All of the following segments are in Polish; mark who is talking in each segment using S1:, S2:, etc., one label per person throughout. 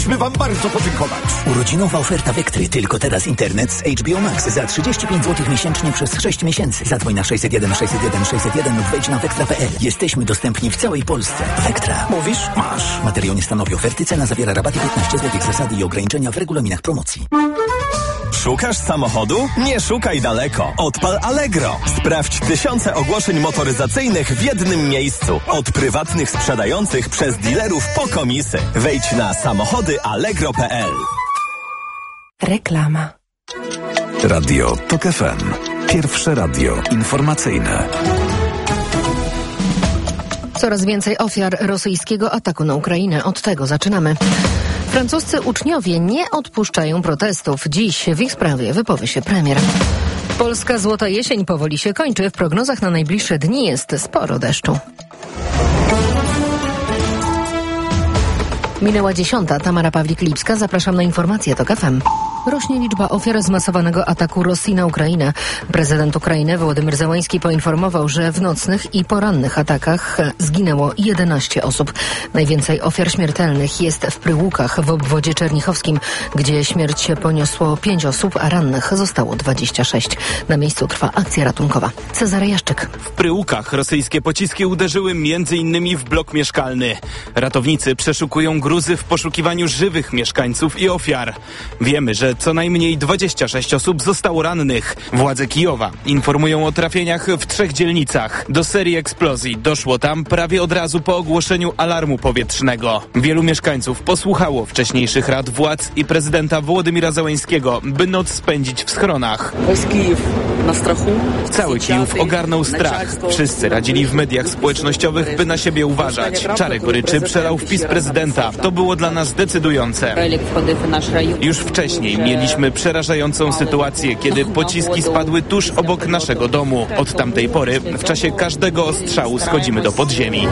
S1: Chcemy wam bardzo podziękować.
S2: Urodzinowa oferta Vectry. Tylko teraz internet z HBO Max za 35 zł miesięcznie przez 6 miesięcy. Zadzwoń na 601 601 601 lub wejdź na vectra.pl. Jesteśmy dostępni w całej Polsce. Vectra.
S1: Mówisz?
S2: Masz. Materiał nie stanowi oferty. Cena zawiera rabaty 15 zł. Zasady i ograniczenia w regulaminach promocji.
S3: Szukasz samochodu? Nie szukaj daleko. Odpal Allegro. Sprawdź tysiące ogłoszeń motoryzacyjnych w jednym miejscu. Od prywatnych sprzedających przez dealerów po komisy. Wejdź na samochodyallegro.pl.
S4: Reklama.
S5: Radio TOK FM. Pierwsze radio informacyjne.
S4: Coraz więcej ofiar rosyjskiego ataku na Ukrainę. Od tego zaczynamy. Francuscy uczniowie nie odpuszczają protestów. Dziś w ich sprawie wypowie się premier. Polska złota jesień powoli się kończy. W prognozach na najbliższe dni jest sporo deszczu. Minęła 10. Tamara Pawlik-Lipska. Zapraszam na informacje TOK FM. Rośnie liczba ofiar zmasowanego ataku Rosji na Ukrainę. Prezydent Ukrainy Wołodymyr Zełański poinformował, że w nocnych i porannych atakach zginęło 11 osób. Najwięcej ofiar śmiertelnych jest w Pryłukach w obwodzie czernichowskim, gdzie śmierć poniosło 5 osób, a rannych zostało 26. Na miejscu trwa akcja ratunkowa. Cezary Jaszczyk.
S6: W Pryłukach rosyjskie pociski uderzyły m.in. w blok mieszkalny. Ratownicy przeszukują gruzy w poszukiwaniu żywych mieszkańców i ofiar. Wiemy, że co najmniej 26 osób zostało rannych. Władze Kijowa informują o trafieniach w 3 dzielnicach. Do serii eksplozji doszło tam prawie od razu po ogłoszeniu alarmu powietrznego. Wielu mieszkańców posłuchało wcześniejszych rad władz i prezydenta Wołodymyra Zełańskiego, by noc spędzić w schronach. Cały Kijów ogarnął strach. Wszyscy radzili w mediach społecznościowych, by na siebie uważać. Czarę goryczy przelał wpis prezydenta. To było dla nas decydujące. Już wcześniej mieliśmy przerażającą sytuację, kiedy pociski spadły tuż obok naszego domu. Od tamtej pory w czasie każdego ostrzału schodzimy do podziemi.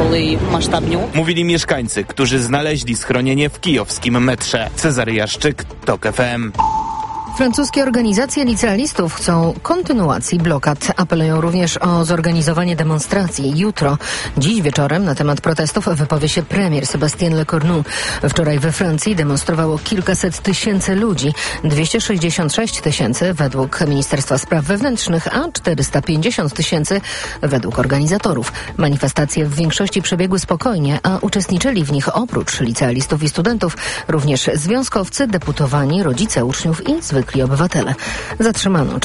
S6: Mówili mieszkańcy, którzy znaleźli schronienie w kijowskim metrze. Cezary Jaszczyk, TOK FM.
S4: Francuskie organizacje licealistów chcą kontynuacji blokad. Apelują również o zorganizowanie demonstracji jutro. Dziś wieczorem na temat protestów wypowie się premier Sébastien Lecornu. Wczoraj we Francji demonstrowało kilkaset tysięcy ludzi. 266 tysięcy według Ministerstwa Spraw Wewnętrznych, a 450 tysięcy według organizatorów. Manifestacje w większości przebiegły spokojnie, a uczestniczyli w nich oprócz licealistów i studentów również związkowcy, deputowani, rodzice uczniów i zwykli obywatele. Zatrzymano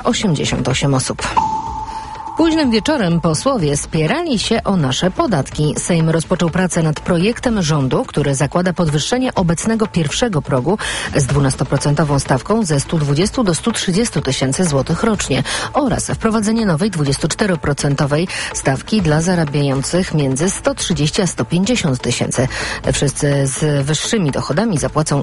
S4: 488 osób. Późnym wieczorem posłowie spierali się o nasze podatki. Sejm rozpoczął pracę nad projektem rządu, który zakłada podwyższenie obecnego pierwszego progu z 12% stawką ze 120 do 130 tysięcy złotych rocznie oraz wprowadzenie nowej 24% stawki dla zarabiających między 130 a 150 tysięcy. Wszyscy z wyższymi dochodami zapłacą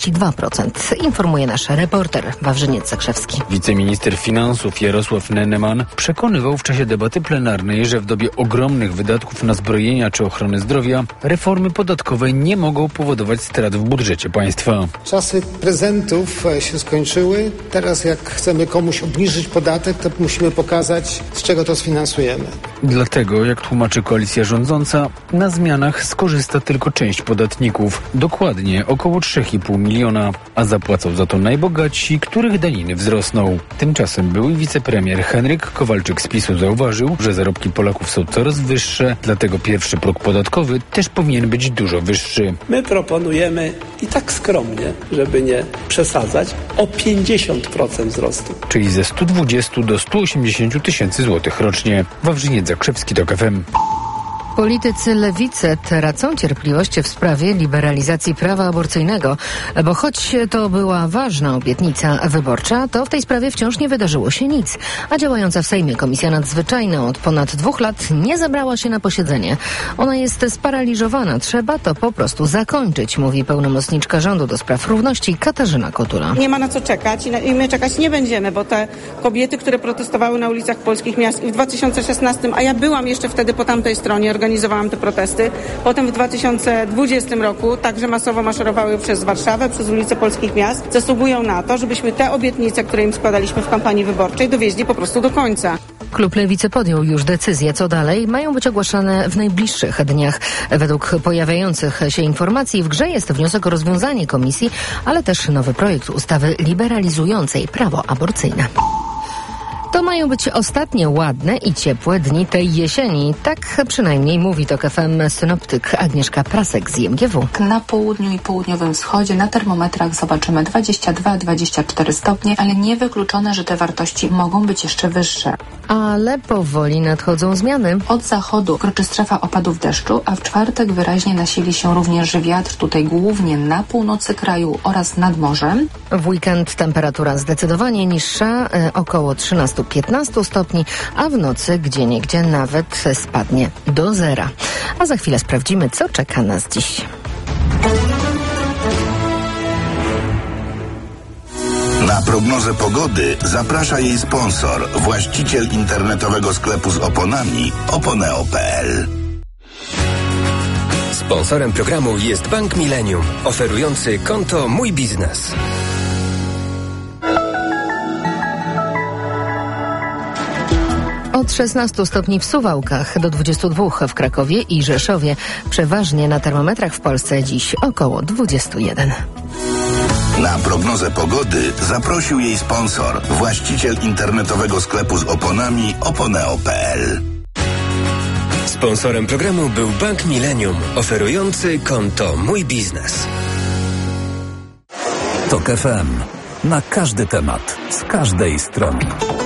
S4: 32%. Informuje nasz reporter Wawrzyniec Zakrzewski.
S7: Wiceminister finansów Jarosław Nennemann przekonywał w czasie debaty plenarnej, że w dobie ogromnych wydatków na zbrojenia czy ochronę zdrowia reformy podatkowe nie mogą powodować strat w budżecie państwa.
S8: Czasy prezentów się skończyły. Teraz jak chcemy komuś obniżyć podatek, to musimy pokazać, z czego to sfinansujemy.
S7: Dlatego, jak tłumaczy koalicja rządząca, na zmianach skorzysta tylko część podatników. Dokładnie około 3,5 miliona, a zapłacą za to najbogatsi, których daniny wzrosną. Tymczasem były wicepremier Henryk Kowalczyk z PiS-u zauważył, że zarobki Polaków są coraz wyższe, dlatego pierwszy próg podatkowy też powinien być dużo wyższy.
S9: My proponujemy i tak skromnie, żeby nie przesadzać, o 50% wzrostu.
S7: Czyli ze 120 do 180 tysięcy złotych rocznie. Wawrzyniec Zakrzewski, TOK FM.
S4: Politycy lewicy tracą cierpliwość w sprawie liberalizacji prawa aborcyjnego, bo choć to była ważna obietnica wyborcza, to w tej sprawie wciąż nie wydarzyło się nic. A działająca w Sejmie Komisja Nadzwyczajna od ponad 2 lat nie zebrała się na posiedzenie. Ona jest sparaliżowana. Trzeba to po prostu zakończyć, mówi pełnomocniczka rządu do spraw równości Katarzyna Kotula.
S10: Nie ma na co czekać i my czekać nie będziemy, bo te kobiety, które protestowały na ulicach polskich miast i w 2016, a ja byłam jeszcze wtedy po tamtej stronie, organizowałam te protesty. Potem w 2020 roku także masowo maszerowały przez Warszawę, przez ulice polskich miast. Zasługują na to, żebyśmy te obietnice, które im składaliśmy w kampanii wyborczej, dowieźli po prostu do końca.
S4: Klub Lewicy podjął już decyzję, co dalej. Mają być ogłaszane w najbliższych dniach. Według pojawiających się informacji w grze jest wniosek o rozwiązanie komisji, ale też nowy projekt ustawy liberalizującej prawo aborcyjne. To mają być ostatnie ładne i ciepłe dni tej jesieni. Tak przynajmniej mówi TOK FM synoptyk Agnieszka Prasek z IMGW.
S1: Na południu i południowym wschodzie na termometrach zobaczymy 22-24 stopnie, ale niewykluczone, że te wartości mogą być jeszcze wyższe.
S4: Ale powoli nadchodzą zmiany.
S1: Od zachodu kroczy strefa opadów deszczu, a w czwartek wyraźnie nasili się również wiatr, tutaj głównie na północy kraju oraz nad morzem.
S4: W weekend temperatura zdecydowanie niższa, około 13-15 stopni, a w nocy gdzieniegdzie nawet spadnie do zera. A za chwilę sprawdzimy, co czeka nas dziś.
S11: Na prognozę pogody zaprasza jej sponsor, właściciel internetowego sklepu z oponami oponeo.pl.
S12: Sponsorem programu jest Bank Millennium, oferujący konto Mój Biznes.
S4: Od 16 stopni w Suwałkach do 22 w Krakowie i Rzeszowie. Przeważnie na termometrach w Polsce dziś około 21.
S11: Na prognozę pogody zaprosił jej sponsor, właściciel internetowego sklepu z oponami oponeo.pl.
S12: Sponsorem programu był Bank Millennium, oferujący konto Mój Biznes.
S5: TOK FM. Na każdy temat, z każdej strony.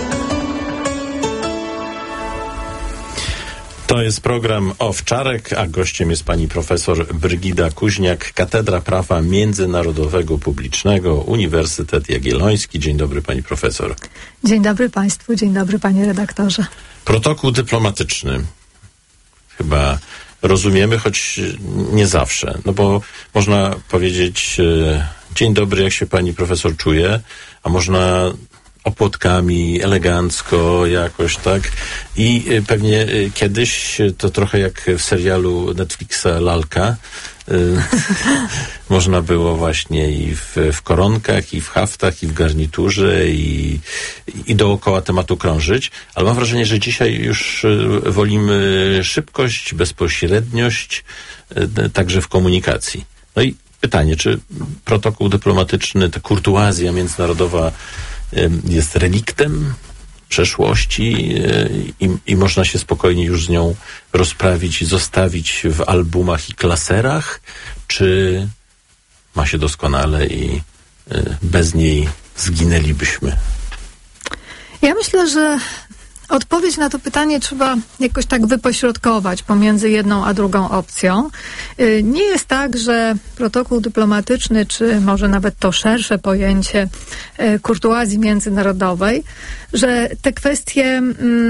S13: To jest program Owczarek, a gościem jest pani profesor Brygida Kuźniak, Katedra Prawa Międzynarodowego Publicznego, Uniwersytet Jagielloński. Dzień dobry, pani profesor.
S14: Dzień dobry państwu, dzień dobry panie redaktorze.
S13: Protokół dyplomatyczny. Chyba rozumiemy, choć nie zawsze. No bo można powiedzieć dzień dobry, jak się pani profesor czuje, a można opłotkami, elegancko jakoś, tak? I pewnie kiedyś to trochę jak w serialu Netflixa Lalka. Można było właśnie i w koronkach, i w haftach, i w garniturze, i dookoła tematu krążyć. Ale mam wrażenie, że dzisiaj już wolimy szybkość, bezpośredniość, także w komunikacji. No i pytanie, czy protokół dyplomatyczny, ta kurtuazja międzynarodowa jest reliktem przeszłości i można się spokojnie już z nią rozprawić i zostawić w albumach i klaserach, czy ma się doskonale i bez niej zginęlibyśmy?
S14: Ja myślę, że odpowiedź na to pytanie trzeba jakoś tak wypośrodkować pomiędzy jedną a drugą opcją. Nie jest tak, że protokół dyplomatyczny, czy może nawet to szersze pojęcie kurtuazji międzynarodowej, że te kwestie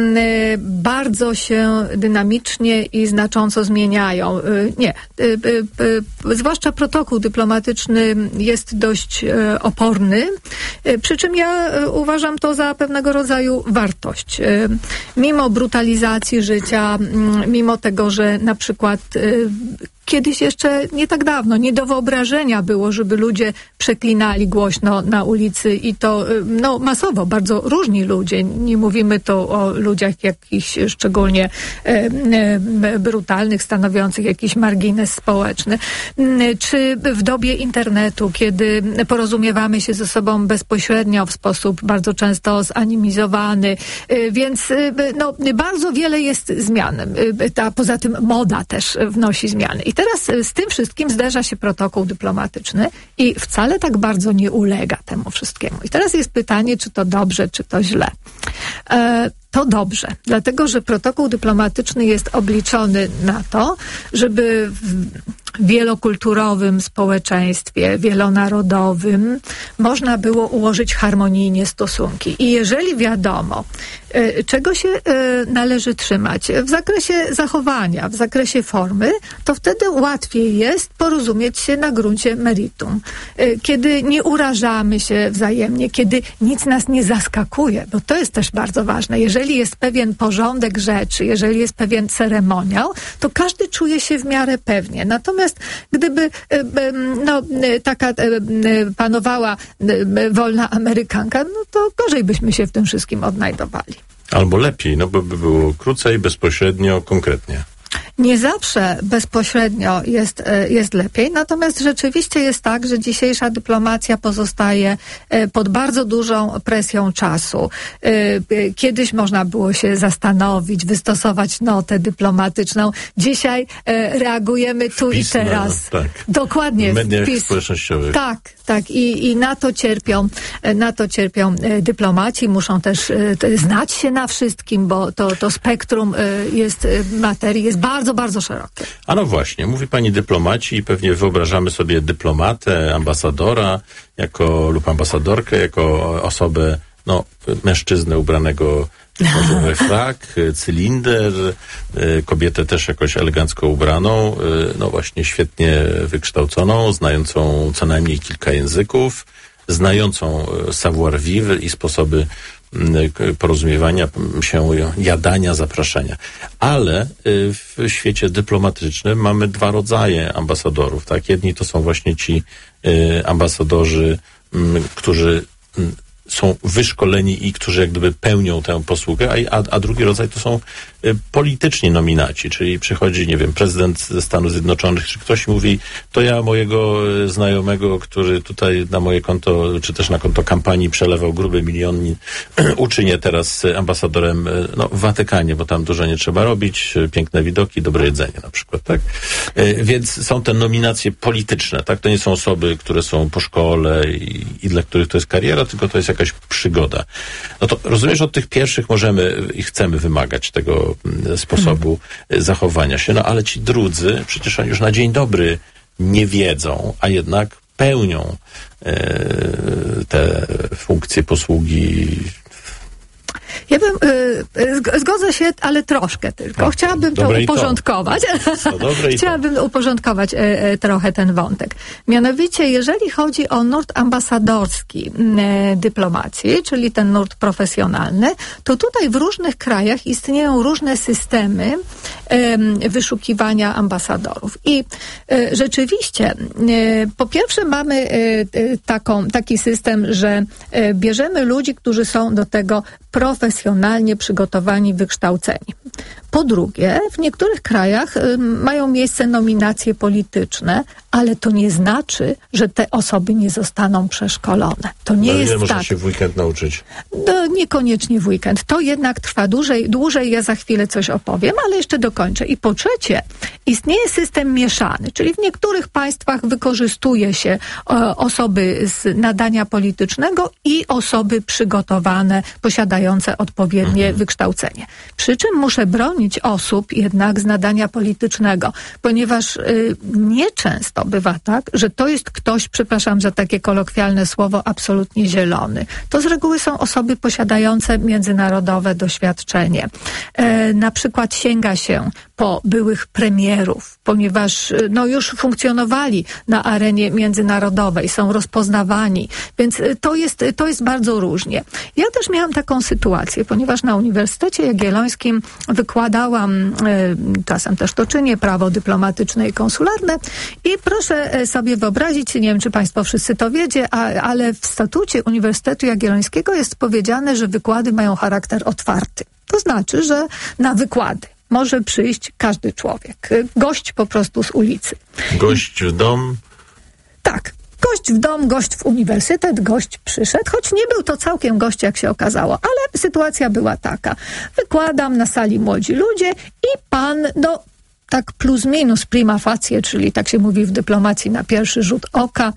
S14: bardzo się dynamicznie i znacząco zmieniają. Nie. Zwłaszcza protokół dyplomatyczny jest dość oporny, przy czym ja uważam to za pewnego rodzaju wartość. Mimo brutalizacji życia, mimo tego, że na przykład kiedyś jeszcze nie tak dawno, nie do wyobrażenia było, żeby ludzie przeklinali głośno na ulicy i to masowo, bardzo różni ludzie. Nie mówimy tu o ludziach jakichś szczególnie brutalnych, stanowiących jakiś margines społeczny. Czy w dobie internetu, kiedy porozumiewamy się ze sobą bezpośrednio w sposób bardzo często zanimizowany, więc bardzo wiele jest zmian. Poza tym moda też wnosi zmiany. I teraz z tym wszystkim zderza się protokół dyplomatyczny i wcale tak bardzo nie ulega temu wszystkiemu. I teraz jest pytanie, czy to dobrze, czy to źle. To dobrze, dlatego że protokół dyplomatyczny jest obliczony na to, żeby w wielokulturowym społeczeństwie, wielonarodowym można było ułożyć harmonijnie stosunki. I jeżeli wiadomo, czego się należy trzymać w zakresie zachowania, w zakresie formy, to wtedy łatwiej jest porozumieć się na gruncie meritum. Kiedy nie urażamy się wzajemnie, kiedy nic nas nie zaskakuje, bo to jest też bardzo ważne. Jeżeli jest pewien porządek rzeczy, jeżeli jest pewien ceremoniał, to każdy czuje się w miarę pewnie. Natomiast gdyby taka panowała wolna Amerykanka, no to gorzej byśmy się w tym wszystkim odnajdowali.
S13: Albo lepiej, no bo by było krócej, bezpośrednio, konkretnie.
S14: Nie zawsze bezpośrednio jest lepiej, natomiast rzeczywiście jest tak, że dzisiejsza dyplomacja pozostaje pod bardzo dużą presją czasu. Kiedyś można było się zastanowić, wystosować notę dyplomatyczną. Dzisiaj reagujemy tu i teraz.
S13: Tak.
S14: Dokładnie.
S13: W mediach społecznościowych.
S14: Tak. I na to cierpią dyplomaci. Muszą też znać się na wszystkim, bo to spektrum materii jest bardzo, bardzo szerokie.
S13: A no właśnie, mówi pani dyplomaci i pewnie wyobrażamy sobie dyplomatę, ambasadora lub ambasadorkę jako osobę, mężczyznę ubranego może we frak, cylinder, kobietę też jakoś elegancko ubraną, właśnie świetnie wykształconą, znającą co najmniej kilka języków, znającą savoir-vivre i sposoby porozumiewania się, jadania, zapraszania. Ale w świecie dyplomatycznym mamy dwa rodzaje ambasadorów, tak? Jedni to są właśnie ci ambasadorzy, którzy są wyszkoleni i którzy jak gdyby pełnią tę posługę, a drugi rodzaj to są polityczni nominaci, czyli przychodzi, nie wiem, prezydent ze Stanów Zjednoczonych, czy ktoś mówi, to ja mojego znajomego, który tutaj na moje konto, czy też na konto kampanii przelewał gruby milion, uczynię teraz ambasadorem w Watykanie, bo tam dużo nie trzeba robić, piękne widoki, dobre jedzenie na przykład, tak? Więc są te nominacje polityczne, tak? To nie są osoby, które są po szkole i dla których to jest kariera, tylko to jest jakaś przygoda. No to rozumiesz, od tych pierwszych możemy i chcemy wymagać tego sposobu zachowania się, ale ci drudzy, przecież oni już na dzień dobry nie wiedzą, a jednak pełnią te funkcje posługi.
S14: Ja bym, zgodzę się, ale troszkę tylko. Chciałabym to uporządkować. Chciałabym uporządkować trochę ten wątek. Mianowicie, jeżeli chodzi o nurt ambasadorski dyplomacji, czyli ten nurt profesjonalny, to tutaj w różnych krajach istnieją różne systemy wyszukiwania ambasadorów. I rzeczywiście, po pierwsze mamy taki system, że bierzemy ludzi, którzy są do tego profesjonalnie przygotowani, wykształceni. Po drugie, w niektórych krajach mają miejsce nominacje polityczne, ale to nie znaczy, że te osoby nie zostaną przeszkolone. To nie jest tak.
S13: Można się w weekend nauczyć?
S14: No, niekoniecznie w weekend. To jednak trwa dłużej. Ja za chwilę coś opowiem, ale jeszcze dokończę. I po trzecie, istnieje system mieszany, czyli w niektórych państwach wykorzystuje się osoby z nadania politycznego i osoby przygotowane, posiadające odpowiednie wykształcenie. Przy czym muszę bronić osób jednak z nadania politycznego, ponieważ nieczęsto bywa tak, że to jest ktoś, przepraszam za takie kolokwialne słowo, absolutnie zielony. To z reguły są osoby posiadające międzynarodowe doświadczenie. Na przykład sięga się po byłych premierów, ponieważ już funkcjonowali na arenie międzynarodowej, są rozpoznawani, więc to jest bardzo różnie. Ja też miałam taką sytuację, ponieważ na Uniwersytecie Jagiellońskim wykładałam, czasem też to czynię, prawo dyplomatyczne i konsularne i proszę sobie wyobrazić, nie wiem, czy Państwo wszyscy to wiecie, ale w statucie Uniwersytetu Jagiellońskiego jest powiedziane, że wykłady mają charakter otwarty. To znaczy, że na wykłady może przyjść każdy człowiek. Gość po prostu z ulicy.
S13: Gość w dom?
S14: Tak. Gość w dom, gość w uniwersytet, gość przyszedł, choć nie był to całkiem gość, jak się okazało, ale sytuacja była taka. Wykładam na sali młodzi ludzie i pan, tak plus minus prima facie, czyli tak się mówi w dyplomacji na pierwszy rzut oka,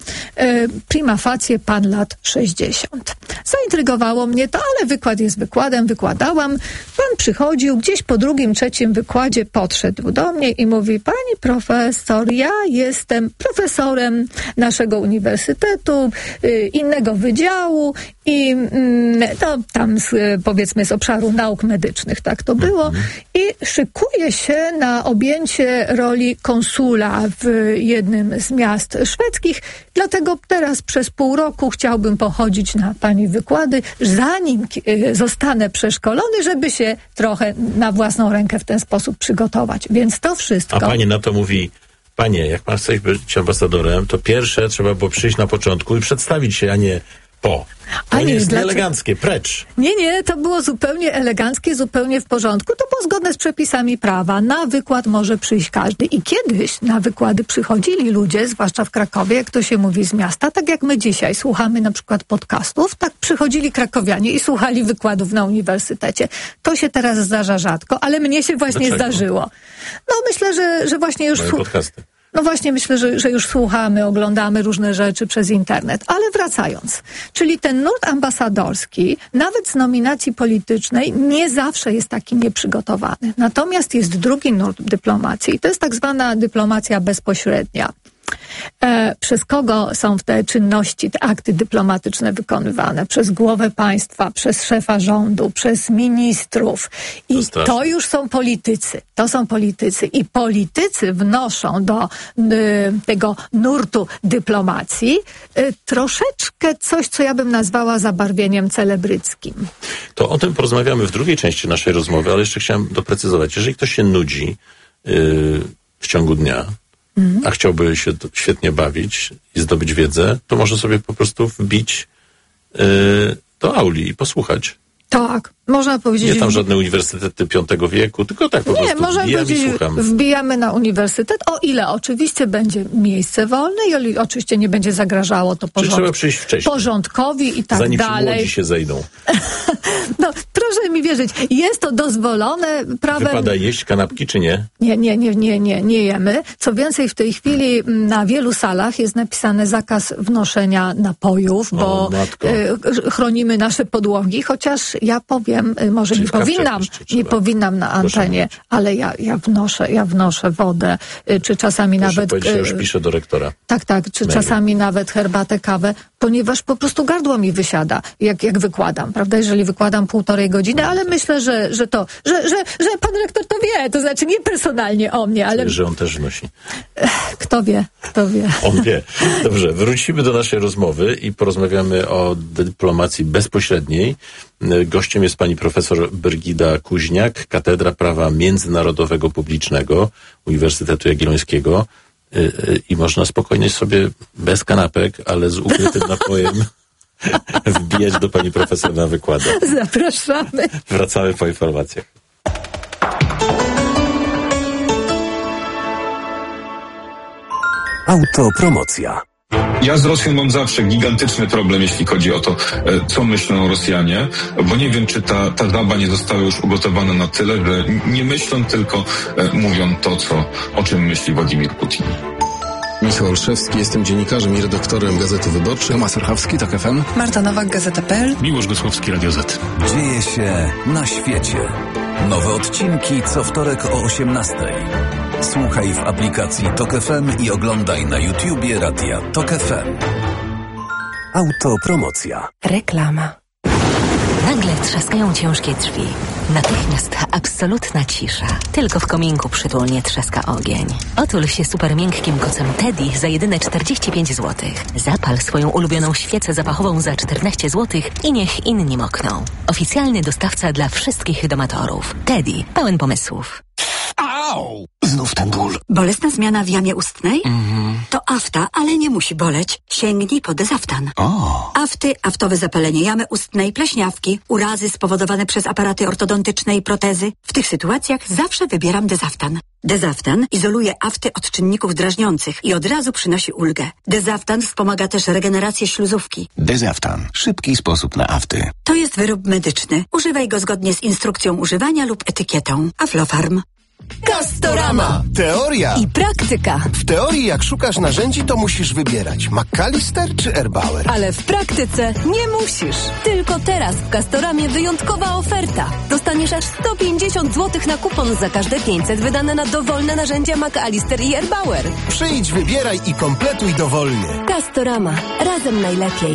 S14: prima facie pan lat 60. Zaintrygowało mnie to, ale wykład jest wykładem, wykładałam. Pan przychodził, gdzieś po drugim, trzecim wykładzie podszedł do mnie i mówi, pani profesor, ja jestem profesorem naszego uniwersytetu, innego wydziału I to tam powiedzmy z obszaru nauk medycznych tak to było i szykuje się na objęcie roli konsula w jednym z miast szwedzkich, dlatego teraz przez pół roku chciałbym pochodzić na pani wykłady, zanim zostanę przeszkolony, żeby się trochę na własną rękę w ten sposób przygotować. Więc to wszystko...
S13: A pani na to mówi, panie, jak pan chce być ambasadorem, to pierwsze trzeba było przyjść na początku i przedstawić się, a nie po. To nie jest nieeleganckie, precz.
S14: Nie, to było zupełnie eleganckie, zupełnie w porządku. To było zgodne z przepisami prawa. Na wykład może przyjść każdy. I kiedyś na wykłady przychodzili ludzie, zwłaszcza w Krakowie, jak to się mówi, z miasta, tak jak my dzisiaj słuchamy na przykład podcastów, tak przychodzili krakowianie i słuchali wykładów na uniwersytecie. To się teraz zdarza rzadko, ale mnie się właśnie zdarzyło. No myślę, że właśnie już...
S13: podcasty.
S14: No właśnie myślę, że już słuchamy, oglądamy różne rzeczy przez internet. Ale wracając, czyli ten nurt ambasadorski, nawet z nominacji politycznej, nie zawsze jest taki nieprzygotowany. Natomiast jest drugi nurt dyplomacji i to jest tak zwana dyplomacja bezpośrednia. Przez kogo są te czynności, te akty dyplomatyczne wykonywane? Przez głowę państwa, przez szefa rządu, przez ministrów. I to już są politycy. To są politycy. I politycy wnoszą do tego nurtu dyplomacji troszeczkę coś, co ja bym nazwała zabarwieniem celebryckim.
S13: To o tym porozmawiamy w drugiej części naszej rozmowy, ale jeszcze chciałem doprecyzować. Jeżeli ktoś się nudzi w ciągu dnia, a chciałby się świetnie bawić i zdobyć wiedzę, to może sobie po prostu wbić do auli i posłuchać.
S14: Tak, można powiedzieć...
S13: Nie tam żadne uniwersytety V wieku, tylko tak po prostu
S14: można
S13: wbijam
S14: powiedzieć,
S13: i słucham.
S14: Wbijamy na uniwersytet, o ile oczywiście będzie miejsce wolne i oczywiście nie będzie zagrażało to
S13: trzeba przyjść wcześniej,
S14: porządkowi i tak
S13: zanim
S14: dalej.
S13: Zanim młodzi się zejdą.
S14: No, proszę mi wierzyć, jest to dozwolone prawem...
S13: Wypada jeść kanapki, czy nie?
S14: Nie jemy. Co więcej, w tej chwili na wielu salach jest napisany zakaz wnoszenia napojów, bo chronimy nasze podłogi, chociaż ja powiem, może nie powinnam na antenie, ale ja wnoszę wodę, czy czasami nawet...
S13: Ja już piszę do rektora.
S14: Tak, czy czasami nawet herbatę, kawę, ponieważ po prostu gardło mi wysiada, jak wykładam, prawda? Jeżeli wykładam 1,5 godziny, ale myślę, że pan rektor to wie, to znaczy nie personalnie o mnie, ale...
S13: Że on też wnosi.
S14: Kto wie.
S13: On wie. Dobrze, wrócimy do naszej rozmowy i porozmawiamy o dyplomacji bezpośredniej. Gościem jest pani profesor Brygida Kuźniak, Katedra Prawa Międzynarodowego Publicznego Uniwersytetu Jagiellońskiego. I można spokojnie sobie bez kanapek, ale z ukrytym napojem wbijać do pani profesor na wykłady.
S14: Zapraszamy.
S13: Wracamy po informacjach.
S5: Autopromocja.
S15: Ja z Rosją mam zawsze gigantyczny problem, jeśli chodzi o to, co myślą Rosjanie, bo nie wiem, czy ta żaba nie została już ugotowana na tyle, że nie myślą, tylko mówią to, o czym myśli Władimir Putin.
S16: Michał Olszewski, jestem dziennikarzem i redaktorem Gazety Wyborczej.
S17: Tomasz Orchowski, TOK FM.
S18: Marta Nowak, Gazeta.pl.
S19: Miłosz Gosłowski, Radio Z.
S5: Dzieje się na świecie. Nowe odcinki co wtorek o 18:00. Słuchaj w aplikacji TOK FM i oglądaj na YouTubie Radia TOK FM. Autopromocja.
S20: Reklama. Nagle trzaskają ciężkie drzwi. Natychmiast absolutna cisza. Tylko w kominku przytulnie trzaska ogień. Otul się super miękkim kocem Teddy za jedyne 45 zł. Zapal swoją ulubioną świecę zapachową za 14 zł i niech inni mokną. Oficjalny dostawca dla wszystkich domatorów. Teddy, pełen pomysłów.
S17: Au! Znów ten ból.
S21: Bolesna zmiana w jamie ustnej? To afta, ale nie musi boleć. Sięgnij po Dezaftan. Afty, aftowe zapalenie jamy ustnej, pleśniawki, urazy spowodowane przez aparaty ortodontyczne i protezy. W tych sytuacjach zawsze wybieram Dezaftan. Dezaftan izoluje afty od czynników drażniących i od razu przynosi ulgę. Dezaftan wspomaga też regenerację śluzówki.
S17: Dezaftan. Szybki sposób na afty.
S21: To jest wyrób medyczny. Używaj go zgodnie z instrukcją używania lub etykietą. Aflofarm.
S22: Castorama. Teoria
S21: i praktyka.
S22: W teorii, jak szukasz narzędzi, to musisz wybierać McAllister czy Erbauer.
S23: Ale w praktyce nie musisz. Tylko teraz w Castoramie wyjątkowa oferta. Dostaniesz aż 150 zł na kupon za każde 500 wydane na dowolne narzędzia McAllister i Erbauer.
S22: Przyjdź, wybieraj i kompletuj dowolnie.
S23: Castorama. Razem najlepiej.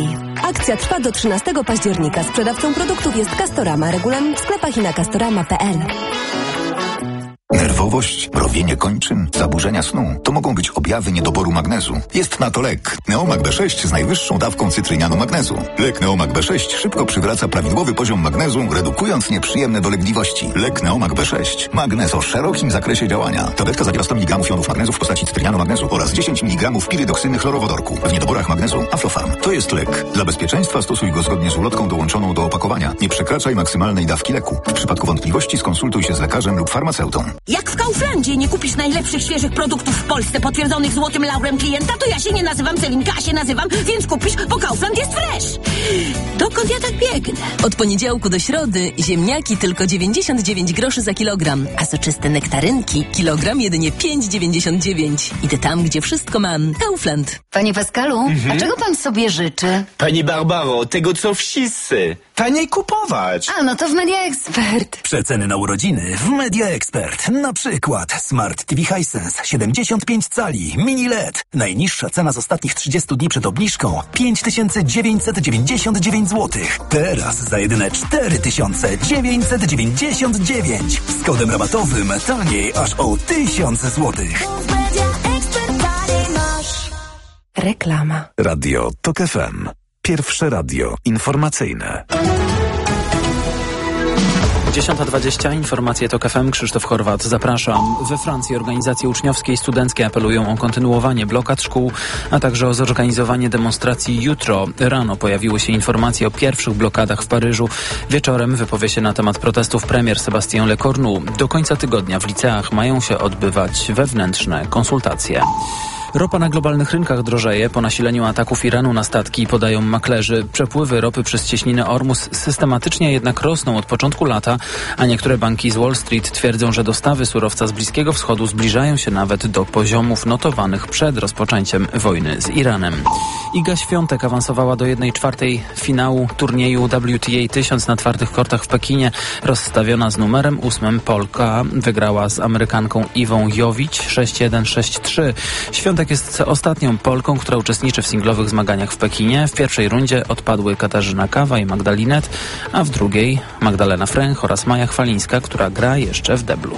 S23: Akcja trwa do 13 października. Sprzedawcą produktów jest Castorama. Regulamin w sklepach i na castorama.pl.
S2: Nerwowość, mrowienie kończyn, zaburzenia snu to mogą być objawy niedoboru magnezu. Jest na to lek Neomag B6 z najwyższą dawką cytrynianu magnezu. Lek Neomag B6 szybko przywraca prawidłowy poziom magnezu, redukując nieprzyjemne dolegliwości. Lek Neomag B6. Magnez o szerokim zakresie działania. Tabletka zawiera 100 mg jonów magnezu w postaci cytrynianu magnezu oraz 10 mg pirydoksyny chlorowodorku. W niedoborach magnezu Aflofarm. To jest lek. Dla bezpieczeństwa stosuj go zgodnie z ulotką dołączoną do opakowania. Nie przekraczaj maksymalnej dawki leku. W przypadku wątpliwości skonsultuj się z lekarzem lub farmaceutą.
S18: Jak w Kauflandzie nie kupisz najlepszych, świeżych produktów w Polsce potwierdzonych złotym laurem klienta, to ja się nie nazywam Celinka, a się nazywam, więc kupisz, bo Kaufland jest fresh. Dokąd ja tak biegnę?
S23: Od poniedziałku do środy ziemniaki tylko 99 groszy za kilogram, a soczyste nektarynki kilogram jedynie 5,99. Idę tam, gdzie wszystko mam. Kaufland.
S19: Panie Pascalu, a czego pan sobie życzy?
S24: Pani Barbaro, tego co wszyscy. Taniej kupować.
S19: A, no to w Media Expert.
S25: Przeceny na urodziny w Media Expert. Na przykład Smart TV Hisense 75 cali, mini LED. Najniższa cena z ostatnich 30 dni przed obniżką 5999 zł. Teraz za jedyne 4999. Z kodem rabatowym taniej aż o 1000 zł.
S23: Reklama.
S25: Radio TOK FM. Pierwsze radio informacyjne.
S7: 10:20, informacje TOK FM, Krzysztof Horwat, zapraszam. We Francji organizacje uczniowskie i studenckie apelują o kontynuowanie blokad szkół, a także o zorganizowanie demonstracji jutro. Rano pojawiły się informacje o pierwszych blokadach w Paryżu. Wieczorem wypowie się na temat protestów premier Sébastien Lecornu. Do końca tygodnia w liceach mają się odbywać wewnętrzne konsultacje. Ropa na globalnych rynkach drożeje po nasileniu ataków Iranu na statki, podają maklerzy. Przepływy ropy przez cieśninę Ormus systematycznie jednak rosną od początku lata, a niektóre banki z Wall Street twierdzą, że dostawy surowca z Bliskiego Wschodu zbliżają się nawet do poziomów notowanych przed rozpoczęciem wojny z Iranem. Iga Świątek awansowała do 1/4 finału turnieju WTA 1000 na twardych kortach w Pekinie. Rozstawiona z numerem 8 Polka wygrała z Amerykanką Iwą Jowić 6-1, 6-3. Świątek jest ostatnią Polką, która uczestniczy w singlowych zmaganiach w Pekinie. W pierwszej rundzie odpadły Katarzyna Kawa i Magdalinet, a w drugiej Magdalena Fręch oraz Maja Chwalińska, która gra jeszcze w deblu.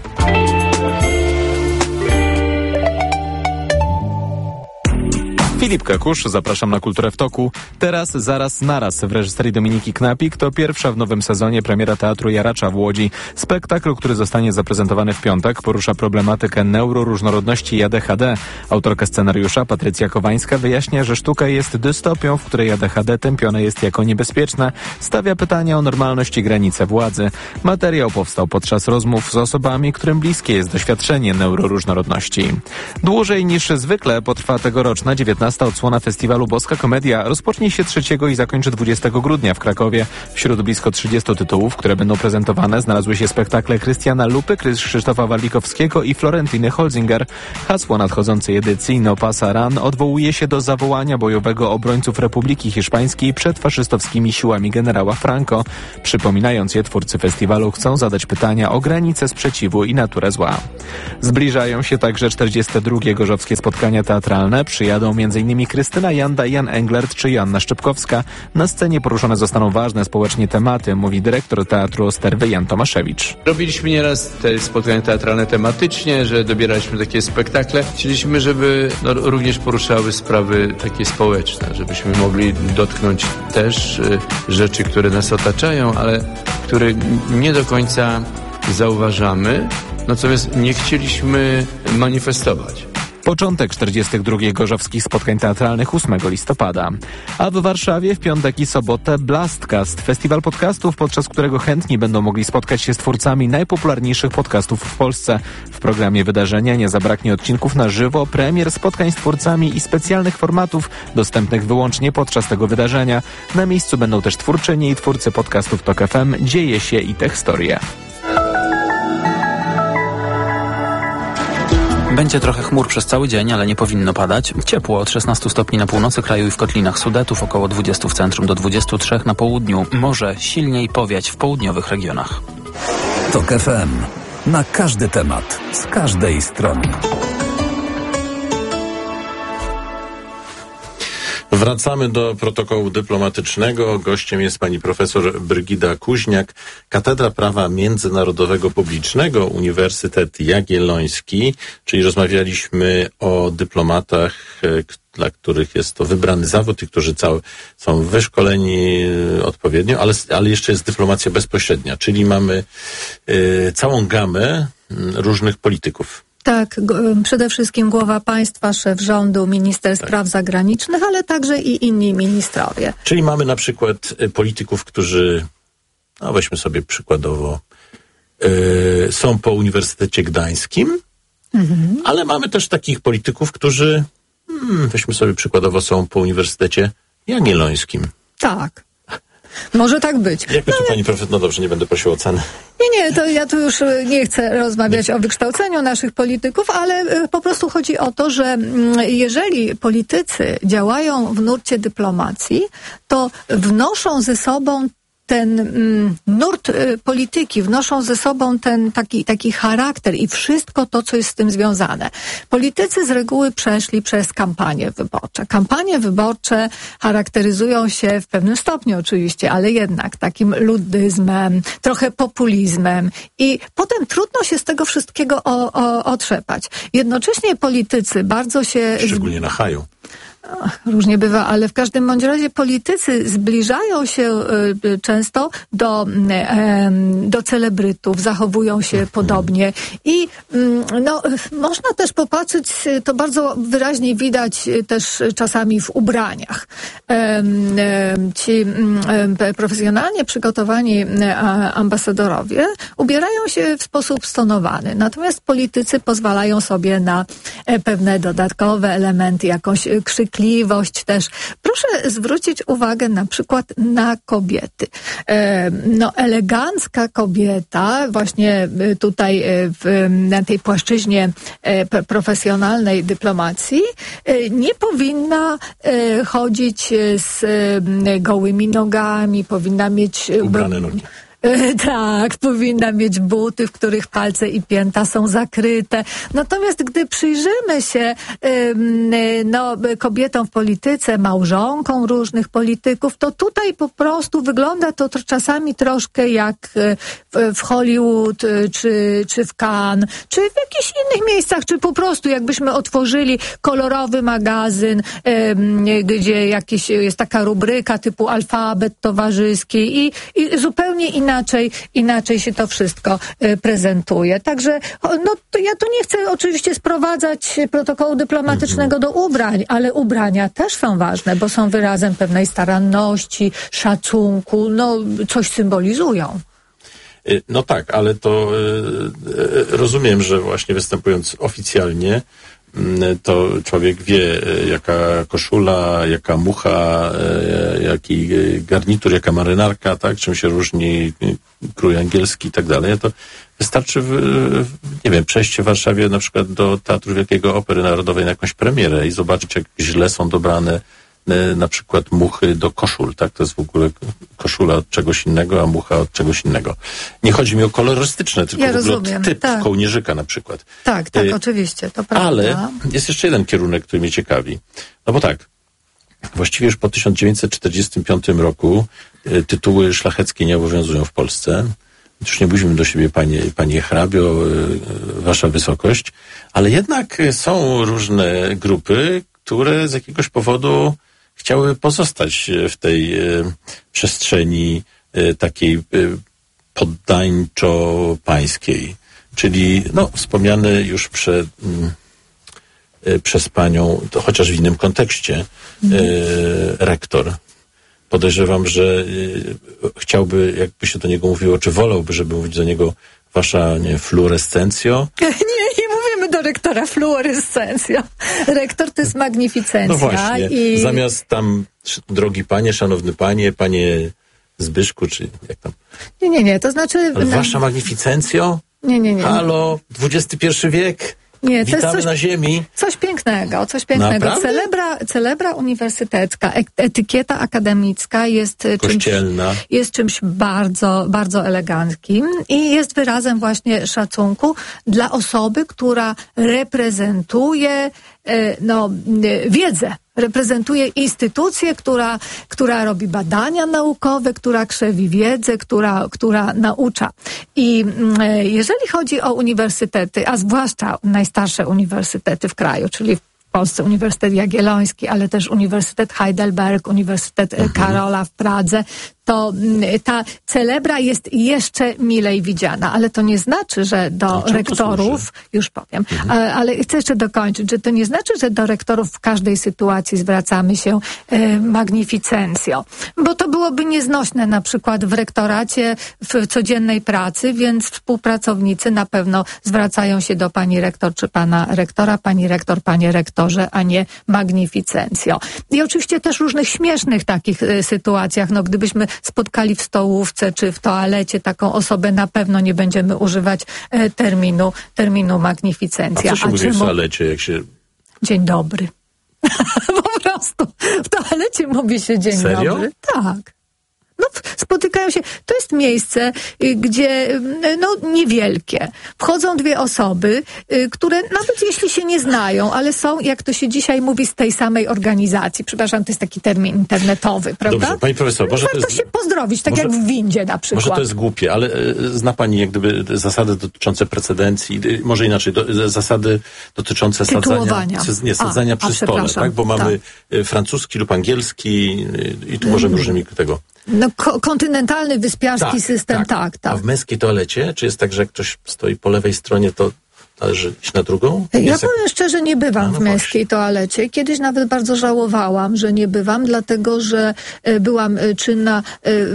S26: Filip Kakusz, zapraszam na Kulturę w toku. Teraz, zaraz, naraz w reżyserii Dominiki Knapik to pierwsza w nowym sezonie premiera Teatru Jaracza w Łodzi. Spektakl, który zostanie zaprezentowany w piątek, porusza problematykę neuroróżnorodności i ADHD. Autorka scenariusza Patrycja Kowańska wyjaśnia, że sztuka jest dystopią, w której ADHD tępione jest jako niebezpieczne. Stawia pytania o normalność i granice władzy. Materiał powstał podczas rozmów z osobami, którym bliskie jest doświadczenie neuroróżnorodności. Dłużej niż zwykle potrwa tegoroczna 19. odsłona festiwalu Boska Komedia rozpocznie się 3 i zakończy 20 grudnia w Krakowie. Wśród blisko 30 tytułów, które będą prezentowane, znalazły się spektakle Krystiana Lupy, Krzysztofa Warlikowskiego i Florentiny Holzinger. Hasło nadchodzącej edycji No Pasa Run odwołuje się do zawołania bojowego obrońców Republiki Hiszpańskiej przed faszystowskimi siłami generała Franco. Przypominając je, twórcy festiwalu chcą zadać pytania o granice sprzeciwu i naturę zła. Zbliżają się także 42. gorzowskie spotkania teatralne. Przyjadą m.in. Krystyna Janda, Jan Englert czy Joanna Szczepkowska. Na scenie poruszone zostaną ważne społecznie tematy, mówi dyrektor Teatru Osterwy Jan Tomaszewicz.
S27: Robiliśmy nieraz te spotkania teatralne tematycznie, że dobieraliśmy takie spektakle. Chcieliśmy, żeby również poruszały sprawy takie społeczne, żebyśmy mogli dotknąć też rzeczy, które nas otaczają, ale które nie do końca zauważamy, natomiast nie chcieliśmy manifestować.
S26: Początek 42. gorzowskich spotkań teatralnych 8 listopada. A w Warszawie w piątek i sobotę Blastcast, festiwal podcastów, podczas którego chętni będą mogli spotkać się z twórcami najpopularniejszych podcastów w Polsce. W programie wydarzenia nie zabraknie odcinków na żywo, premier, spotkań z twórcami i specjalnych formatów dostępnych wyłącznie podczas tego wydarzenia. Na miejscu będą też twórczynie i twórcy podcastów TOK FM, Dzieje się i te historie.
S7: Będzie trochę chmur przez cały dzień, ale nie powinno padać. Ciepło od 16 stopni na północy kraju i w kotlinach Sudetów, około 20 w centrum do 23 na południu. Może silniej powiać w południowych regionach.
S25: TOK FM. Na każdy temat, z każdej strony.
S13: Wracamy do protokołu dyplomatycznego. Gościem jest pani profesor Brygida Kuźniak, Katedra Prawa Międzynarodowego Publicznego, Uniwersytet Jagielloński, czyli rozmawialiśmy o dyplomatach, dla których jest to wybrany zawód i którzy są wyszkoleni odpowiednio, ale jeszcze jest dyplomacja bezpośrednia, czyli mamy całą gamę różnych polityków.
S14: Tak, przede wszystkim głowa państwa, szef rządu, minister spraw zagranicznych, ale także i inni ministrowie.
S13: Czyli mamy na przykład polityków, którzy, no weźmy sobie przykładowo, są po Uniwersytecie Gdańskim, ale mamy też takich polityków, którzy, weźmy sobie przykładowo, są po Uniwersytecie Jagiellońskim.
S14: Tak. Może tak być.
S13: Jakby tu pani profesor, no dobrze, nie będę prosił o cenę.
S14: Nie, to ja tu już nie chcę rozmawiać o wykształceniu naszych polityków, ale po prostu chodzi o to, że jeżeli politycy działają w nurcie dyplomacji, to wnoszą ze sobą ten nurt polityki, wnoszą ze sobą ten taki charakter i wszystko to, co jest z tym związane. Politycy z reguły przeszli przez kampanie wyborcze. Kampanie wyborcze charakteryzują się w pewnym stopniu oczywiście, ale jednak takim ludyzmem, trochę populizmem i potem trudno się z tego wszystkiego otrzepać. Jednocześnie politycy bardzo się...
S13: Szczególnie na haju.
S14: Różnie bywa, ale w każdym bądź razie politycy zbliżają się często do celebrytów, zachowują się podobnie i można też popatrzeć, to bardzo wyraźnie widać też czasami w ubraniach. Ci profesjonalnie przygotowani ambasadorowie ubierają się w sposób stonowany, natomiast politycy pozwalają sobie na pewne dodatkowe elementy, jakąś krzykliwość też. Proszę zwrócić uwagę na przykład na kobiety. Elegancka kobieta właśnie tutaj na tej płaszczyźnie profesjonalnej dyplomacji nie powinna chodzić z gołymi nogami, powinna mieć
S13: ubrane nogi.
S14: Tak, powinna mieć buty, w których palce i pięta są zakryte. Natomiast gdy przyjrzymy się kobietom w polityce, małżonkom różnych polityków, to tutaj po prostu wygląda to czasami troszkę jak w Hollywood, czy w Cannes, czy w jakichś innych miejscach, czy po prostu jakbyśmy otworzyli kolorowy magazyn, gdzie jest taka rubryka typu alfabet towarzyski i zupełnie inaczej się to wszystko prezentuje. Także to ja tu nie chcę oczywiście sprowadzać protokołu dyplomatycznego do ubrań, ale ubrania też są ważne, bo są wyrazem pewnej staranności, szacunku, coś symbolizują.
S13: No tak, ale to rozumiem, że właśnie występując oficjalnie, to człowiek wie, jaka koszula, jaka mucha, jaki garnitur, jaka marynarka, tak, czym się różni krój angielski i tak dalej. To wystarczy, przejście w Warszawie na przykład do Teatru Wielkiego Opery Narodowej na jakąś premierę i zobaczyć, jak źle są dobrane na przykład muchy do koszul, tak? To jest w ogóle koszula od czegoś innego, a mucha od czegoś innego. Nie chodzi mi o kolorystyczne, tylko w ogóle o typ kołnierzyka na przykład.
S14: Tak, oczywiście, to prawda.
S13: Ale jest jeszcze jeden kierunek, który mnie ciekawi. No bo tak, właściwie już po 1945 roku tytuły szlacheckie nie obowiązują w Polsce. Już nie bójmy do siebie, panie hrabio, wasza wysokość, ale jednak są różne grupy, które z jakiegoś powodu chciały pozostać w tej przestrzeni takiej poddańczo-pańskiej. Czyli wspomniany już przez panią, to chociaż w innym kontekście, rektor. Podejrzewam, że chciałby, jakby się do niego mówiło, czy wolałby, żeby mówić do niego wasza, fluorescencjo?
S14: Nie mówimy do rektora fluorescencja. Rektor to jest magnificencja.
S13: No właśnie, zamiast tam, drogi panie, szanowny panie Zbyszku, czy jak tam?
S14: Nie, to znaczy...
S13: Ale wasza magnificencjo?
S14: Nie.
S13: Halo, XXI wiek?
S14: Nie, to
S13: witamy
S14: jest
S13: na ziemi.
S14: Coś pięknego. Celebra uniwersytecka, etykieta akademicka jest czymś bardzo, bardzo eleganckim i jest wyrazem właśnie szacunku dla osoby, która reprezentuje wiedzę. Reprezentuje instytucję, która robi badania naukowe, która krzewi wiedzę, która naucza. I jeżeli chodzi o uniwersytety, a zwłaszcza najstarsze uniwersytety w kraju, czyli w Polsce Uniwersytet Jagielloński, ale też Uniwersytet Heidelberg, Uniwersytet Karola w Pradze, to ta celebra jest jeszcze milej widziana, ale to nie znaczy, że do rektorów, już powiem, ale chcę jeszcze dokończyć, że to nie znaczy, że do rektorów w każdej sytuacji zwracamy się magnificencjo, bo to byłoby nieznośne na przykład w rektoracie, w codziennej pracy, więc współpracownicy na pewno zwracają się do pani rektor czy pana rektora, pani rektor, panie rektorze, a nie magnificencjo. I oczywiście też różnych śmiesznych takich sytuacjach, no gdybyśmy spotkali w stołówce czy w toalecie taką osobę, na pewno nie będziemy używać terminu magnificencja.
S13: A co się mówi w toalecie, jak się...
S14: Dzień dobry. Po prostu. W toalecie mówi się dzień
S13: Serio?
S14: dobry. Tak. No, spotykają się, to jest miejsce, gdzie, no, niewielkie. Wchodzą dwie osoby, które nawet jeśli się nie znają, ale są, jak to się dzisiaj mówi, z tej samej organizacji. Przepraszam, to jest taki termin internetowy, prawda?
S13: Dobrze, pani profesor, może
S14: warto się pozdrowić, tak jak w windzie na przykład.
S13: Może to jest głupie, ale zna pani jak gdyby zasady dotyczące precedencji, może inaczej, zasady dotyczące sadzania przy stole, tak? Bo mamy francuski lub angielski i tu możemy różnymi tego...
S14: No, kontynentalny, wyspiarski system, tak.
S13: A w męskiej toalecie, czy jest tak, że jak ktoś stoi po lewej stronie, to należy iść na drugą?
S14: Ja powiem szczerze, nie bywam w męskiej toalecie. Kiedyś nawet bardzo żałowałam, że nie bywam, dlatego, że byłam czynna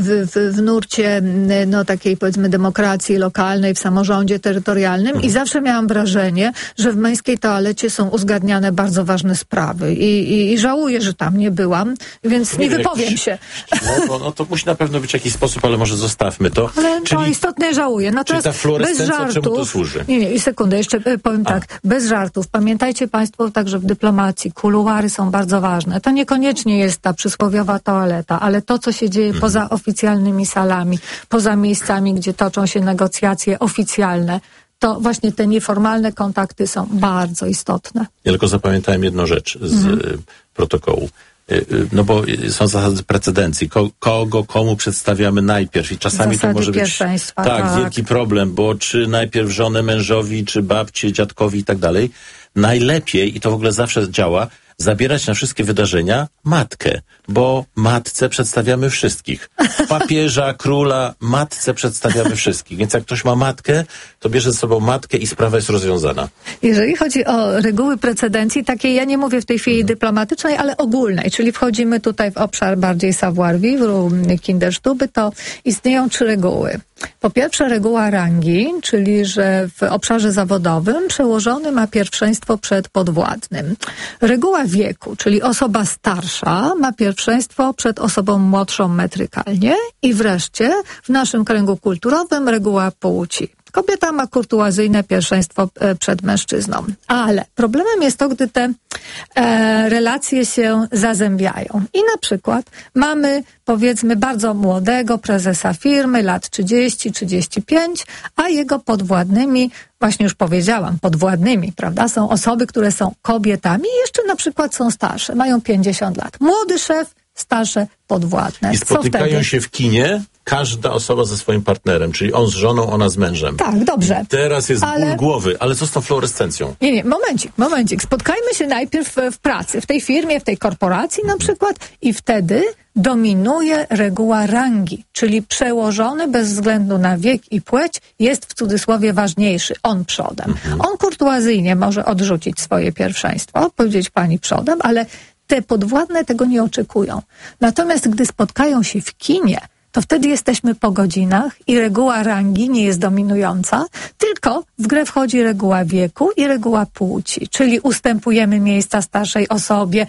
S14: w nurcie, no, takiej, powiedzmy, demokracji lokalnej, w samorządzie terytorialnym i zawsze miałam wrażenie, że w męskiej toalecie są uzgadniane bardzo ważne sprawy i żałuję, że tam nie byłam, więc nie wypowiem się.
S13: No to musi na pewno być jakiś sposób, ale może zostawmy to.
S14: Ale to istotnie żałuję. No teraz
S13: ta fluorescencja czemu to służy?
S14: Nie, sekundę, jeszcze powiem tak, bez żartów. Pamiętajcie państwo także w dyplomacji, kuluary są bardzo ważne. To niekoniecznie jest ta przysłowiowa toaleta, ale to, co się dzieje poza oficjalnymi salami, poza miejscami, gdzie toczą się negocjacje oficjalne, to właśnie te nieformalne kontakty są bardzo istotne.
S13: Ja tylko zapamiętałem jedną rzecz z protokołu. No bo są zasady precedencji. Komu przedstawiamy najpierw i czasami
S14: zasady
S13: to może być wielki problem, bo czy najpierw żonę mężowi, czy babcie, dziadkowi i tak dalej. Najlepiej, i to w ogóle zawsze działa, zabierać na wszystkie wydarzenia matkę, bo matce przedstawiamy wszystkich. Papieża, króla, matce przedstawiamy wszystkich. Więc jak ktoś ma matkę, to bierze ze sobą matkę i sprawa jest rozwiązana.
S14: Jeżeli chodzi o reguły precedencji, takiej, ja nie mówię w tej chwili dyplomatycznej, ale ogólnej, czyli wchodzimy tutaj w obszar bardziej savoir-vivre, Kinderstube, to istnieją 3 reguły. Po pierwsze reguła rangi, czyli że w obszarze zawodowym przełożony ma pierwszeństwo przed podwładnym. Reguła wieku, czyli osoba starsza ma pierwszeństwo przed osobą młodszą metrykalnie i wreszcie w naszym kręgu kulturowym reguła płci. Kobieta ma kurtuazyjne pierwszeństwo przed mężczyzną. Ale problemem jest to, gdy te relacje się zazębiają. I na przykład mamy, powiedzmy, bardzo młodego prezesa firmy, lat 30-35, a jego podwładnymi, właśnie już powiedziałam, podwładnymi, prawda, są osoby, które są kobietami i jeszcze na przykład są starsze, mają 50 lat. Młody szef, starsze podwładne.
S13: I spotykają się w kinie każda osoba ze swoim partnerem, czyli on z żoną, ona z mężem.
S14: Tak, dobrze.
S13: I teraz jest ból głowy, ale co z tą fluorescencją?
S14: Nie, momencik. Spotkajmy się najpierw w pracy, w tej firmie, w tej korporacji na przykład i wtedy dominuje reguła rangi, czyli przełożony bez względu na wiek i płeć jest w cudzysłowie ważniejszy, on przodem. On kurtuazyjnie może odrzucić swoje pierwszeństwo, powiedzieć pani przodem, ale te podwładne tego nie oczekują. Natomiast gdy spotkają się w kinie, to wtedy jesteśmy po godzinach i reguła rangi nie jest dominująca, tylko w grę wchodzi reguła wieku i reguła płci, czyli ustępujemy miejsca starszej osobie,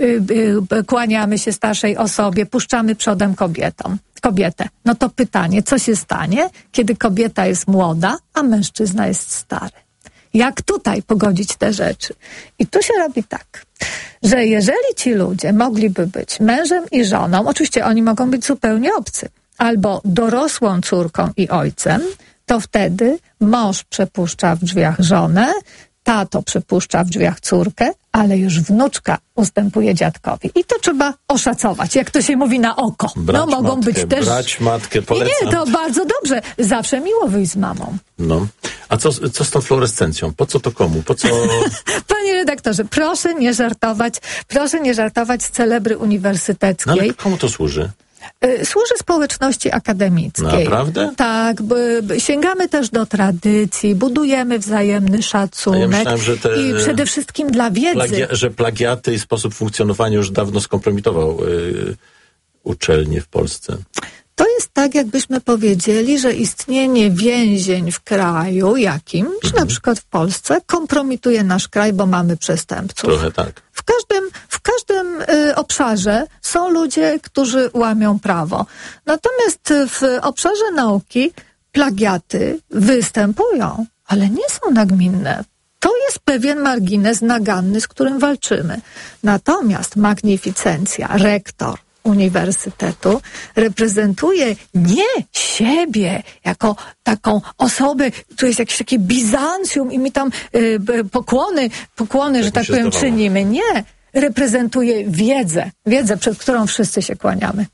S14: kłaniamy się starszej osobie, puszczamy przodem kobietę. No to pytanie, co się stanie, kiedy kobieta jest młoda, a mężczyzna jest stary? Jak tutaj pogodzić te rzeczy? I tu się robi tak, że jeżeli ci ludzie mogliby być mężem i żoną, oczywiście oni mogą być zupełnie obcy, albo dorosłą córką i ojcem, to wtedy mąż przepuszcza w drzwiach żonę, tato przypuszcza w drzwiach córkę, ale już wnuczka ustępuje dziadkowi. I to trzeba oszacować, jak to się mówi, na oko. Mogą być też...
S13: Brać matkę, polecam.
S14: Nie, to bardzo dobrze. Zawsze miło wyjść z mamą.
S13: No. A co z tą fluorescencją? Po co to komu? Po co...
S14: Panie redaktorze, proszę nie żartować z celebry uniwersyteckiej.
S13: No ale komu to służy?
S14: Służy społeczności akademickiej.
S13: Naprawdę?
S14: Tak, sięgamy też do tradycji, budujemy wzajemny szacunek.
S13: Ja myślałem, że
S14: i przede wszystkim dla wiedzy.
S13: Że plagiaty i sposób funkcjonowania już dawno skompromitował uczelnie w Polsce.
S14: To jest tak, jakbyśmy powiedzieli, że istnienie więzień w kraju jakimś, na przykład w Polsce, kompromituje nasz kraj, bo mamy przestępców.
S13: Trochę tak.
S14: W każdym obszarze są ludzie, którzy łamią prawo. Natomiast w obszarze nauki plagiaty występują, ale nie są nagminne. To jest pewien margines naganny, z którym walczymy. Natomiast magnificencja, rektor uniwersytetu reprezentuje nie siebie jako taką osobę, tu jest jakieś takie Bizancjum i my tam pokłony, że tak powiem, czynimy. Nie. Reprezentuje wiedzę, przed którą wszyscy się kłaniamy.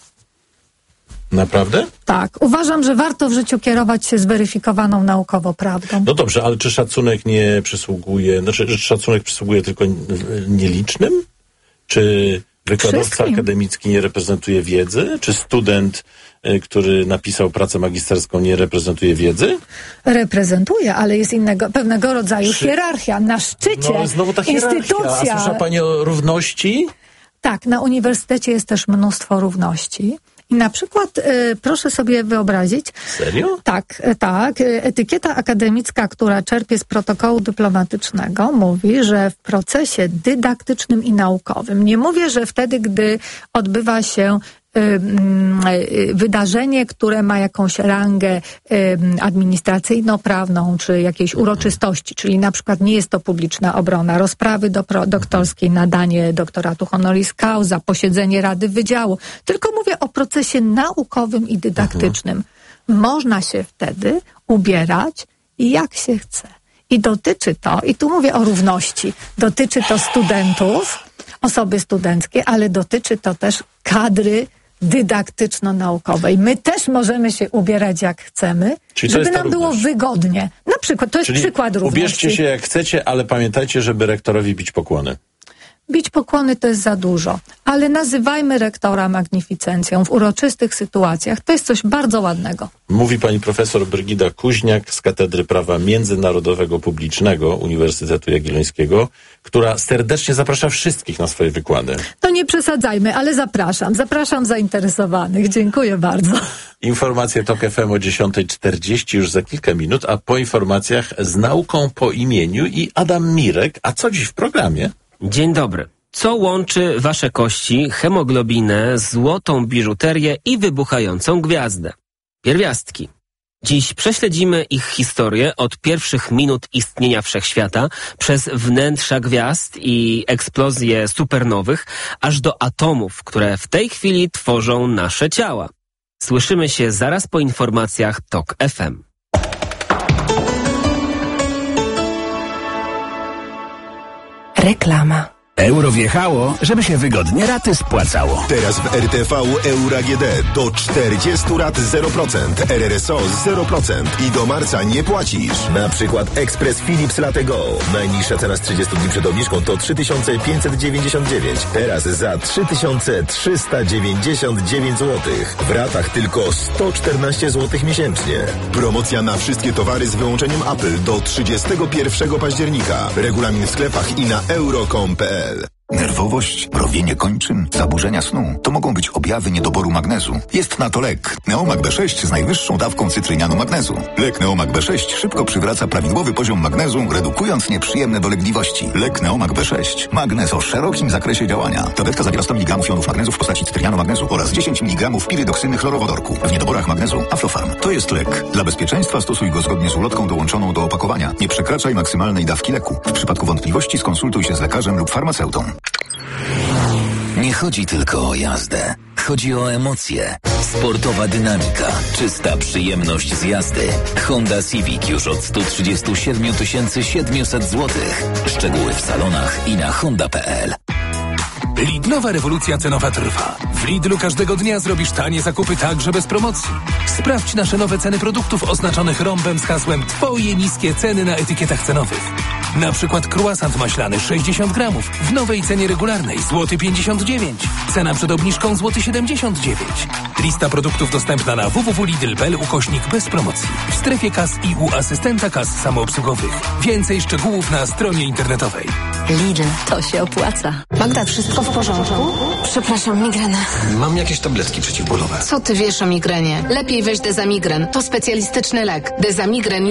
S13: Naprawdę?
S14: Tak. Uważam, że warto w życiu kierować się zweryfikowaną naukowo prawdą.
S13: No dobrze, ale czy szacunek nie przysługuje, czy szacunek przysługuje tylko nielicznym? Czy wykładowca akademicki nie reprezentuje wiedzy? Czy student, który napisał pracę magisterską, nie reprezentuje wiedzy?
S14: Reprezentuje, ale jest pewnego rodzaju hierarchia. Na szczycie
S13: znowu ta
S14: instytucja.
S13: A słyszała pani o równości?
S14: Tak, na uniwersytecie jest też mnóstwo równości. I na przykład proszę sobie wyobrazić...
S13: Serio?
S14: Tak. Etykieta akademicka, która czerpie z protokołu dyplomatycznego, mówi, że w procesie dydaktycznym i naukowym, nie mówię, że wtedy, gdy odbywa się wydarzenie, które ma jakąś rangę administracyjno-prawną, czy jakiejś uroczystości, czyli na przykład nie jest to publiczna obrona, rozprawy doktorskiej, nadanie doktoratu honoris causa, posiedzenie Rady Wydziału, tylko mówię o procesie naukowym i dydaktycznym. Można się wtedy ubierać jak się chce. I dotyczy to, i tu mówię o równości, dotyczy to studentów, osoby studenckie, ale dotyczy to też kadry dydaktyczno-naukowej. My też możemy się ubierać jak chcemy, żeby nam było wygodnie. Na przykład, to jest przykład równości.
S13: Ubierzcie się jak chcecie, ale pamiętajcie, żeby rektorowi bić pokłony.
S14: Bić pokłony to jest za dużo, ale nazywajmy rektora magnificencją w uroczystych sytuacjach. To jest coś bardzo ładnego.
S13: Mówi pani profesor Brygida Kuźniak z Katedry Prawa Międzynarodowego Publicznego Uniwersytetu Jagiellońskiego, która serdecznie zaprasza wszystkich na swoje wykłady.
S14: To nie przesadzajmy, ale zapraszam zainteresowanych. Dziękuję bardzo.
S13: Informacje TOK FM o 10:40 już za kilka minut, a po informacjach z nauką po imieniu i Adam Mirek. A co dziś w programie?
S1: Dzień dobry. Co łączy wasze kości, hemoglobinę, złotą biżuterię i wybuchającą gwiazdę? Pierwiastki. Dziś prześledzimy ich historię od pierwszych minut istnienia wszechświata, przez wnętrza gwiazd i eksplozje supernowych, aż do atomów, które w tej chwili tworzą nasze ciała. Słyszymy się zaraz po informacjach TOK FM.
S23: Reklama.
S25: Euro wjechało, żeby się wygodnie raty spłacało.
S3: Teraz w RTV Euro AGD do 40 rat 0%, RRSO 0% i do marca nie płacisz. Na przykład Express Philips Latte Go. Najniższa cena z 30 dni przed obniżką to 3599. Teraz za 3399 zł. W ratach tylko 114 zł miesięcznie. Promocja na wszystkie towary z wyłączeniem Apple do 31 października. Regulamin w sklepach i na euro.com.pl.
S2: Nerwowość, mrowienie kończyn, zaburzenia snu to mogą być objawy niedoboru magnezu. Jest na to lek. Neomag B6 z najwyższą dawką cytrynianu magnezu. Lek Neomag B6 szybko przywraca prawidłowy poziom magnezu, redukując nieprzyjemne dolegliwości. Lek Neomag B6. Magnez o szerokim zakresie działania. Tabletka zawiera 100 mg jonów magnezu w postaci cytrynianu magnezu oraz 10 mg pirydoksyny chlorowodorku. W niedoborach magnezu Aflofarm. To jest lek. Dla bezpieczeństwa stosuj go zgodnie z ulotką dołączoną do opakowania. Nie przekraczaj maksymalnej dawki leku. W przypadku wątpliwości skonsultuj się z lekarzem lub farmaceutą.
S17: Nie chodzi tylko o jazdę. Chodzi o emocje. Sportowa dynamika, czysta przyjemność z jazdy. Honda Civic już od 137 700 zł. Szczegóły w salonach i na honda.pl.
S4: Lidlowa rewolucja cenowa trwa. W Lidlu każdego dnia zrobisz tanie zakupy także bez promocji. Sprawdź nasze nowe ceny produktów oznaczonych rąbem z hasłem Twoje niskie ceny na etykietach cenowych. Na przykład croissant maślany 60 gramów w nowej cenie regularnej złoty 59. Cena przed obniżką złoty 79. Lista produktów dostępna na www.lidl.pl/. bez promocji. W strefie kas i u asystenta kas samoobsługowych. Więcej szczegółów na stronie internetowej.
S20: Lidl, to się opłaca.
S6: Magda, wszystko w porządku? Przepraszam, migrena.
S16: Mam jakieś tabletki przeciwbólowe.
S6: Co ty wiesz o migrenie? Lepiej weź Dezamigren. To specjalistyczny lek. Dezamigren